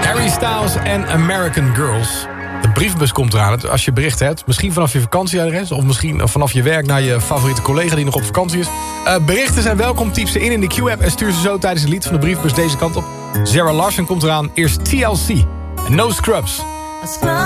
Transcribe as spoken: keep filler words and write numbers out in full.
Harry Styles en American Girls. De brievenbus komt eraan. Als je bericht hebt, misschien vanaf je vakantieadres... of misschien vanaf je werk naar je favoriete collega die nog op vakantie is. Uh, berichten zijn welkom, typ ze in in de Q-app... en stuur ze zo tijdens het lied van de brievenbus deze kant op. Zara Larsson komt eraan. Eerst T L C en No Scrubs.